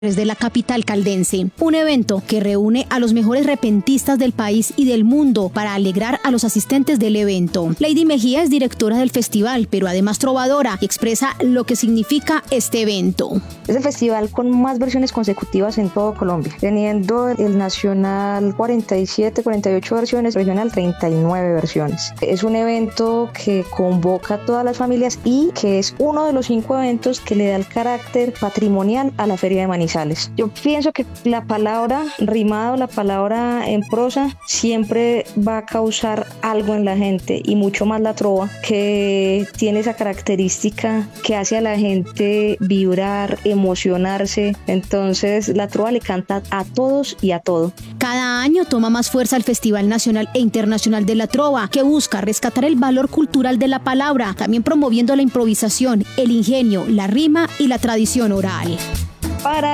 de la capital caldense, un evento que reúne a los mejores repentistas del país y del mundo para alegrar a los asistentes del evento. Lady Mejía es directora del festival, pero además trovadora, y expresa lo que significa este evento. Es el festival con más versiones consecutivas en todo Colombia, teniendo el nacional 47, 48 versiones, regional 39 versiones. Es un evento que convoca a todas las familias y que es uno de los 5 eventos que le da el carácter patrimonial a la Feria de Manizales. Yo pienso que la palabra rimada o la palabra en prosa siempre va a causar algo en la gente, y mucho más la trova, que tiene esa característica que hace a la gente vibrar, emocionarse. Entonces la trova le canta a todos y a todo. Cada año toma más fuerza el Festival Nacional e Internacional de la Trova, que busca rescatar el valor cultural de la palabra, también promoviendo la improvisación, el ingenio, la rima y la tradición oral. Para